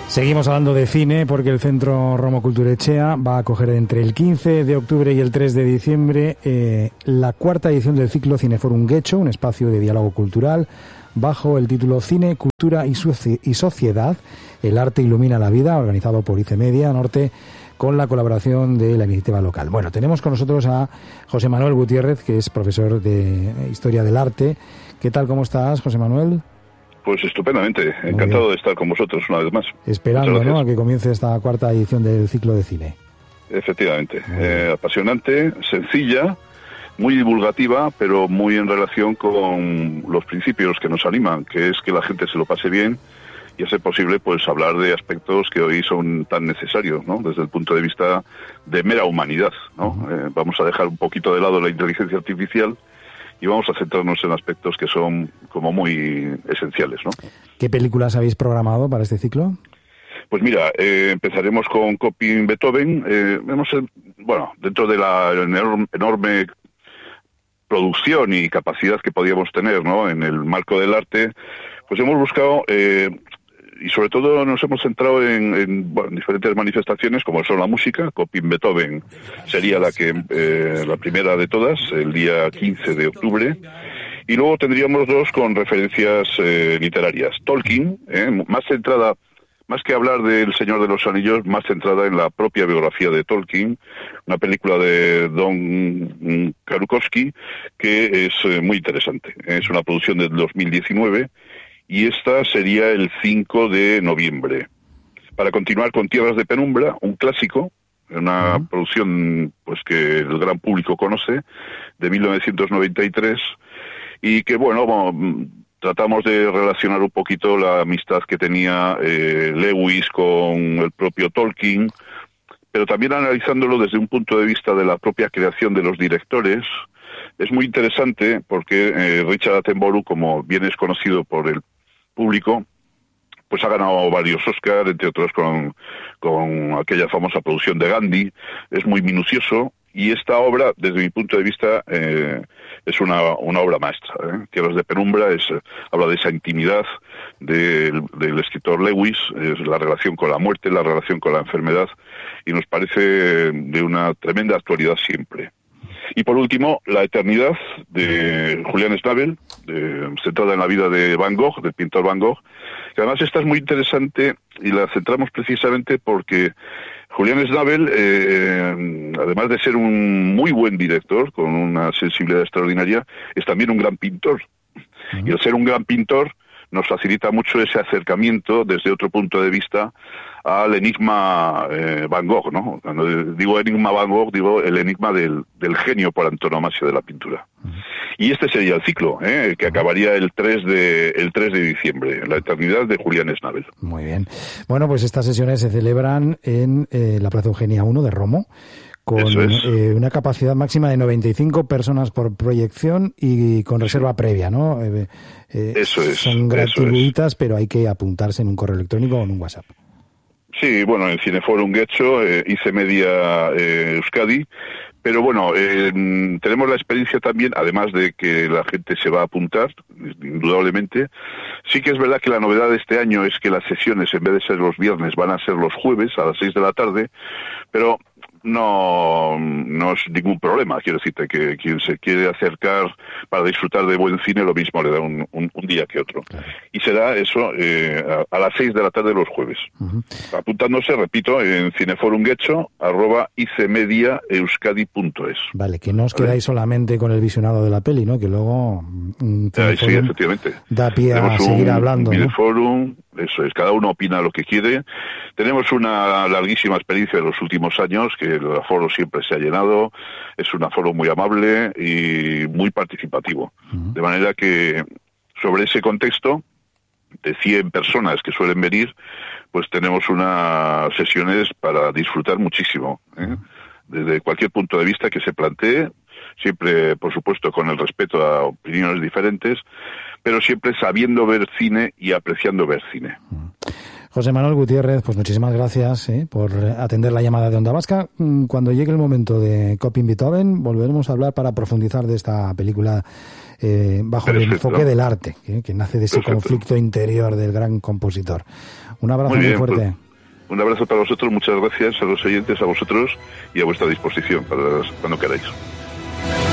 Seguimos hablando de cine porque el Centro Romo Kulturechea va a acoger entre el 15 de octubre y el 3 de diciembre la cuarta edición del ciclo Cineforum Getxo, un espacio de diálogo cultural bajo el título Cine, Cultura y Sociedad, el arte ilumina la vida, organizado por ICE Media Norte con la colaboración de la iniciativa local. Bueno, tenemos con nosotros a José Manuel Gutiérrez, que es profesor de Historia del Arte. ¿Qué tal, cómo estás, José Manuel? Pues estupendamente, encantado de estar con vosotros una vez más. Esperando, ¿no?, a que comience esta cuarta edición del ciclo de cine. Efectivamente, apasionante, sencilla, muy divulgativa, pero muy en relación con los principios que nos animan, que es que la gente se lo pase bien y, a ser posible, pues hablar de aspectos que hoy son tan necesarios, ¿no?, desde el punto de vista de mera humanidad, ¿no? Vamos a dejar un poquito de lado la inteligencia artificial y vamos a centrarnos en aspectos que son como muy esenciales, ¿no? ¿Qué películas habéis programado para este ciclo? Pues mira, empezaremos con Coping Beethoven. Dentro de la enorme producción y capacidad que podíamos tener, ¿no?, en el marco del arte, pues hemos buscado y sobre todo nos hemos centrado en diferentes manifestaciones, como son la música. Coping Beethoven sería la primera de todas, el día 15 de octubre. Y luego tendríamos dos con referencias literarias. Tolkien, más que hablar del Señor de los Anillos, más centrada en la propia biografía de Tolkien, una película de Don Karukowski que es muy interesante. Es una producción del 2019 y esta sería el 5 de noviembre. Para continuar con Tierras de Penumbra, un clásico, una producción pues que el gran público conoce, de 1993, y que, tratamos de relacionar un poquito la amistad que tenía Lewis con el propio Tolkien, pero también analizándolo desde un punto de vista de la propia creación de los directores. Es muy interesante porque Richard Attenborough, como bien es conocido por el público, pues ha ganado varios Oscars, entre otros con aquella famosa producción de Gandhi. Es muy minucioso. Y esta obra, desde mi punto de vista, es una obra maestra. Tierras de Penumbra habla de esa intimidad del escritor Lewis, es la relación con la muerte, la relación con la enfermedad, y nos parece de una tremenda actualidad siempre. Y por último, La Eternidad, de Julian Schnabel, centrada en la vida de Van Gogh, del pintor Van Gogh, que además esta es muy interesante y la centramos precisamente porque Julian Schnabel, además de ser un muy buen director, con una sensibilidad extraordinaria, es también un gran pintor. Y al ser un gran pintor, nos facilita mucho ese acercamiento desde otro punto de vista al enigma Van Gogh, ¿no? Cuando digo enigma Van Gogh, digo el enigma del genio por antonomasia de la pintura. Y este sería el ciclo, que acabaría el 3 de diciembre, La Eternidad, de Julian Schnabel. Muy bien. Bueno, pues estas sesiones se celebran en la Plaza Eugenia 1 de Romo, con una capacidad máxima de 95 personas por proyección y con reserva previa, ¿no? Son gratuitas, pero hay que apuntarse en un correo electrónico o en un WhatsApp. Sí, en Cineforum Getxo, ICE Media Euskadi, pero tenemos la experiencia también, además de que la gente se va a apuntar, indudablemente. Sí que es verdad que la novedad de este año es que las sesiones, en vez de ser los viernes, van a ser los jueves a las 6 de la tarde, pero no es ningún problema. Quiero decirte que quien se quiere acercar para disfrutar de buen cine, lo mismo le da un día que otro. Claro. Y será eso a las 6 de la tarde los jueves. Apuntándose, repito, en cineforumgetxo @icemediaeuskadi.es. Vale, que no os quedáis solamente con el visionado de la peli, ¿no? Que luego sí, efectivamente. Da pie a seguir hablando. Cineforum, ¿no? Eso es, cada uno opina lo que quiere. Tenemos una larguísima experiencia en los últimos años, que el aforo siempre se ha llenado. Es un aforo muy amable y muy participativo. De manera que, sobre ese contexto de 100 personas que suelen venir, pues tenemos unas sesiones para disfrutar muchísimo, desde cualquier punto de vista que se plantee, siempre, por supuesto, con el respeto a opiniones diferentes, pero siempre sabiendo ver cine y apreciando ver cine. José Manuel Gutiérrez, pues muchísimas gracias por atender la llamada de Onda Vasca. Cuando llegue el momento de Coping Beethoven, volveremos a hablar para profundizar de esta película bajo el enfoque del arte, que nace de ese conflicto interior del gran compositor. Un abrazo muy fuerte. Pues, un abrazo para vosotros, muchas gracias a los oyentes, a vosotros y a vuestra disposición para cuando queráis.